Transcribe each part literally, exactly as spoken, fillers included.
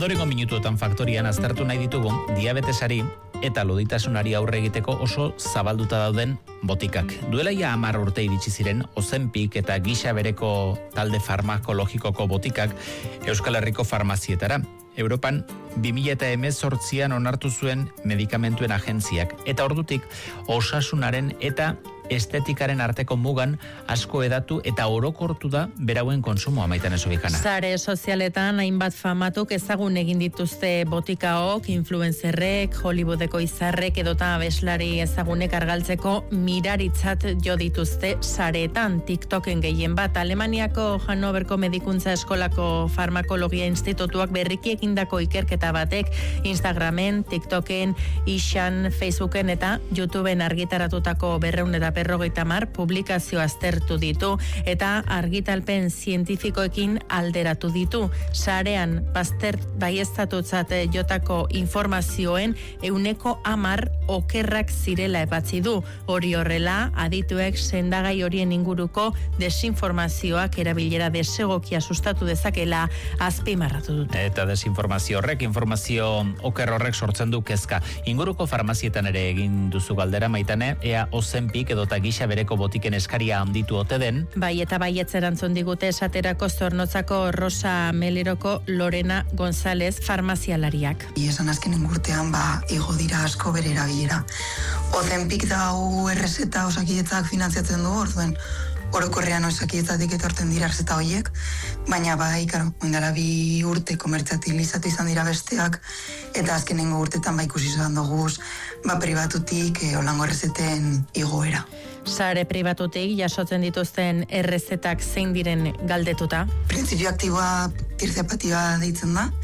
Ondorengo minutuetan faktorian aztertu nahi ditugu diabetesari eta loditasunari aurre egiteko oso zabalduta dauden botikak. Duela ia hamar urte iritsi ziren Ozempic eta gisa bereko talde farmakologikoko botikak Euskal Herriko farmazietara. Europan bi mila hemezortzian onartu zuen medikamentuen agentziak eta ordutik osasunaren eta estetikaren arteko mugan asko edatu eta orokortu da berauen konsumoa, Maitan Esobikana. Sare sozialetan hainbat famatuk ezagun egin dituzte botikaok, influencerrek, Hollywoodeko izarrek edota abeslari ezagunek argaltzeko miraritzat jo dituzte sareetan. TikToken gehien bat Alemaniako Hannoverko Medikuntza Eskolako Farmakologia Institutuak berriki egindako ikerketa batek Instagramen, TikToken, Ixan, Facebooken eta YouTubeen argitaratutako berrehun eta berrogeita hamar publikazio aztertu ditu eta argitalpen zientifikoekin alderatu ditu. Sarean bazter baieztatutzat jotako informazioen euneko hamar okerrak zirela epatzi du. Hori horrela, adituek sendagai horien inguruko desinformazioak erabilera desegokia sustatu dezakela azpimarratu dute. Eta desinformazio horrek, informazio oker horrek sortzen du kezka. Inguruko farmazietan ere egin duzu galdera, Maitane, ea Ozempic edota gisa bereko botiken eskaria handitu ote den. Bai, eta baietz erantzun digute esaterako Zornotzako Rosa Meleroko Lorena González farmazialariak. Iesan azkenen urtean ba igo dira asko bere erabilera. Ozempic da u errezeta osakidetzak finantziatzen du, orduen orokorrean osakidetzatik etortzen dira errezeta horiek, baina bai, karo, oindala bi urte komertziatilizatu izan dira besteak, eta azkenengo urtetan ba ikusi izan duguz, ba pribatutik e, olango errezeten igoera. Sare pribatutik jasotzen dituzten errezetak zein diren galdetuta? Printzipio aktiboa tirzepatiba deitzen da,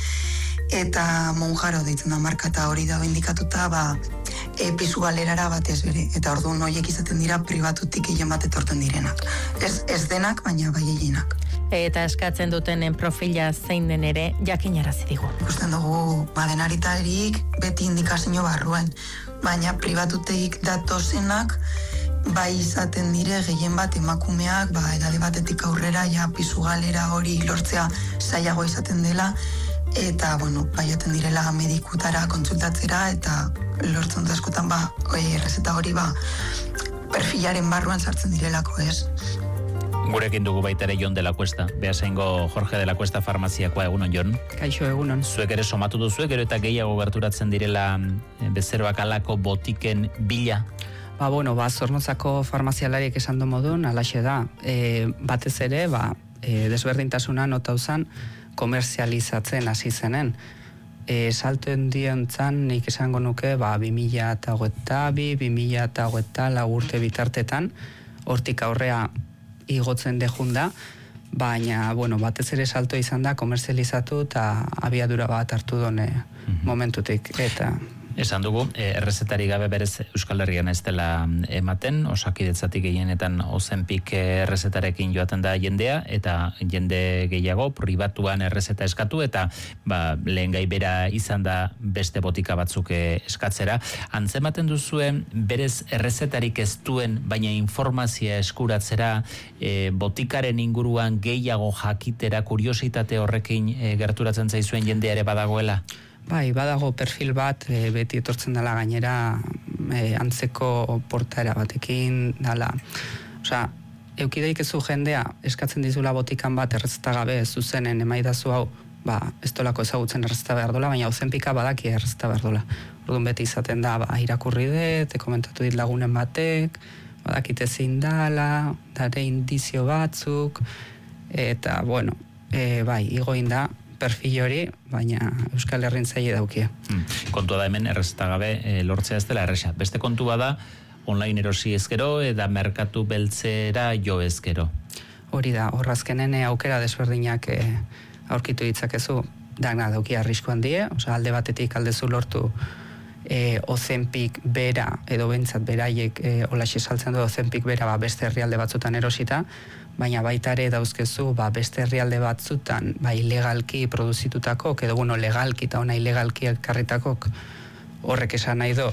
eta monjaro deitzen da marka, eta hori da indikatuta, ba, e, pisu galerara batez bere, eta orduan horiek izaten dira pribatutik hien bat etorten direnak. Ez, ez denak, baina bai hienak. Eta eskatzen dutenen profila zein den ere jakinarazi digu. Ikusten dugu, ba, denaritarik beti indikazio barruan, baina pribatuteik datozenak, bai izaten dire gehien bat emakumeak, ba, edade batetik aurrera, ja pisu galera hori lortzea zailago izaten dela, eta, bueno, baioten direla medikutara kontsultatzera, eta lortzen da askotan, ba, errezeta hori, ba, perfilaren barruan sartzen direlako, ez? Gurekin dugu baita ere Jon de la Cuesta, behasaingo Jorge de la Cuesta farmaziakoa, egunon, Jon? Kaixo, egunon. Zuek ere somatu duzuek, gero eta gehiago gerturatzen direla bezeroak alako botiken bila? Ba, bueno, ba, Zornotzako farmazialariek esan du modun, alaxe da, e, batez ere, ba, e, desberdintasuna notauzan komerzializatzen hasi zenen. E, saltuen diontzan, nik esango nuke, ba, bi mila hogeita bi, bi mila hogeita lau urte bitartetan, hortik aurrea igotzen dejunda, baina, bueno, batez ere salto izan da komerzializatu eta abiadura bat hartu done mm-hmm. momentutik, eta... Esan dugu, errezetari gabe berez Euskal Herrian ez dela ematen, osakidetzatik gehienetan Ozempic errezetarekin joaten da jendea, eta jende gehiago pribatuan errezeta eskatu, eta ba, lehen gai bera izan da beste botika batzuk eskatzera. Antzematen duzuen, berez errezetarik ez duen, baina informazioa eskuratzera, e, botikaren inguruan gehiago jakitera, kuriositate horrekin e, gerturatzen zaizuen jendea ere badagoela? Bai, badago perfil bat, e, beti etortzen dela gainera e, antzeko portaera batekin, dala. Osea, eukideik ezu jendea, eskatzen dizula botikan bat errezeta gabe zuzenen emaidazu hau, ba, ez dolako ezagutzen errezeta behar dola, baina Ozempika badaki errezeta behar dola. Orduan beti izaten da, ba, irakurri dut, komentatu dit lagunen batek, badakite zein dala, dare indizio batzuk, eta, bueno, e, bai, igoin da, perfil hori, baina Euskal Herrin zaile daukia. Hmm. Kontua da hemen errezeta gabe e, lortzea ez dela erresa. Beste kontua da, online erosi ezkero, eta merkatu beltzera jo ezkero. Hori da, horrazkenen aukera desberdinak e, aurkitu ditzakezu, dana daukia arrisku handie, osea alde batetik aldezu lortu e, Ozempic bera, edo bentsat beraiek e, olaxe saltzen du Ozempic bera ba, beste herrialde batzutan erosita, baina baita ere dauzkezu ba, beste herrialde batzutan ba, ilegalki produzitutakok, edo bueno, legalki eta ona ilegalki elkarritakok horrek esan nahi do,